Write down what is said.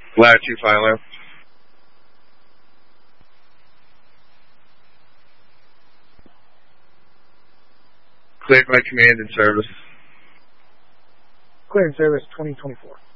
Latitude Philo. Cleared by command and service. Cleared service 2024.